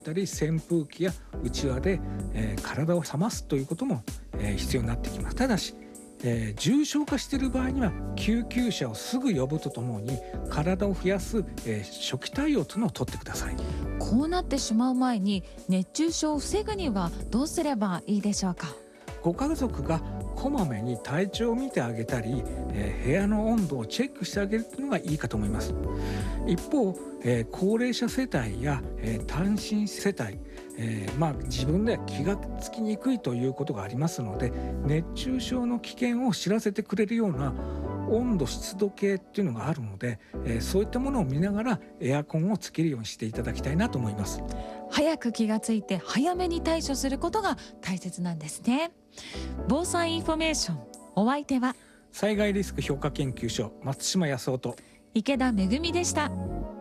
たり扇風機やうちわで、体を冷ますということも、必要になってきます。ただし、重症化している場合には救急車をすぐ呼ぶとともに体を冷やす、初期対応というのを取ってください。 こうなってしまう前に熱中症を防ぐにはどうすればいいでしょうか？ ご家族がこまめに体調を見てあげたり、部屋の温度をチェックしてあげるというのがいいかと思います。一方、高齢者世帯や、単身世帯、自分では気がつきにくいということがありますので、熱中症の危険を知らせてくれるような温度湿度計っていうのがあるので、そういったものを見ながらエアコンをつけるようにしていただきたいなと思います。 早く気がついて早めに対処することが大切なんですね。防災インフォメーション、お相手は災害リスク評価研究所松島康夫と池田めぐみでした。